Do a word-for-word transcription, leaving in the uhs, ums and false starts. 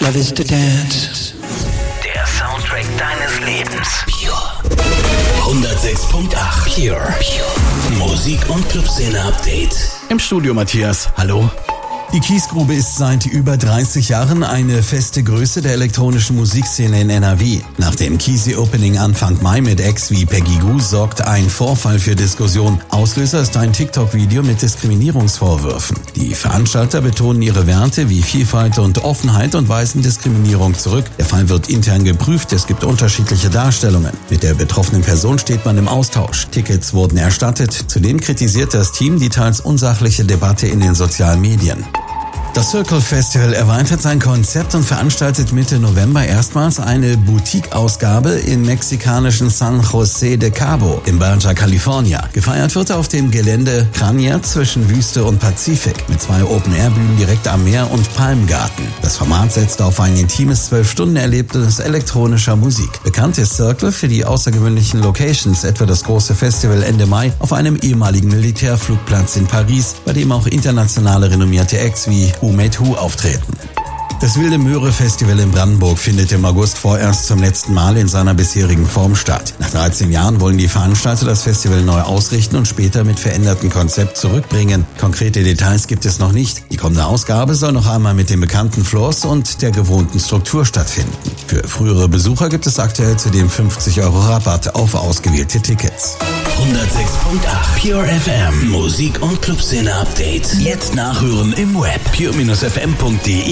Love is to dance. Der Soundtrack deines Lebens. Pure. hundertsechs Komma acht. Pure. Pure. Musik- und Clubszene-Update. Im Studio Matthias. Hallo. Die Kiesgrube ist seit über dreißig Jahren eine feste Größe der elektronischen Musikszene in N R W. Nach dem Kiesi-Opening Anfang Mai mit Acts wie Peggy Gou sorgt ein Vorfall für Diskussion. Auslöser ist ein TikTok-Video mit Diskriminierungsvorwürfen. Die Veranstalter betonen ihre Werte wie Vielfalt und Offenheit und weisen Diskriminierung zurück. Der Fall wird intern geprüft, es gibt unterschiedliche Darstellungen. Mit der betroffenen Person steht man im Austausch. Tickets wurden erstattet. Zudem kritisiert das Team die teils unsachliche Debatte in den sozialen Medien. Das Circle Festival erweitert sein Konzept und veranstaltet Mitte November erstmals eine Boutique-Ausgabe im mexikanischen San José de Cabo in Baja California. Gefeiert wird auf dem Gelände Crania zwischen Wüste und Pazifik mit zwei Open-Air-Bühnen direkt am Meer und Palmgarten. Das Format setzt auf ein intimes zwölf-Stunden-Erlebnis elektronischer Musik. Bekannt ist Circle für die außergewöhnlichen Locations, etwa das große Festival Ende Mai auf einem ehemaligen Militärflugplatz in Paris, bei dem auch internationale renommierte Acts wie Who Made Who auftreten. Das Wilde Möhre Festival in Brandenburg findet im August vorerst zum letzten Mal in seiner bisherigen Form statt. Nach dreizehn Jahren wollen die Veranstalter das Festival neu ausrichten und später mit verändertem Konzept zurückbringen. Konkrete Details gibt es noch nicht. Die kommende Ausgabe soll noch einmal mit den bekannten Floors und der gewohnten Struktur stattfinden. Für frühere Besucher gibt es aktuell zudem fünfzig Euro Rabatt auf ausgewählte Tickets. hundertsechs Komma acht. Pure F M. Musik- und Clubszene-Update. Jetzt nachhören im Web. pure Bindestrich f m punkt d e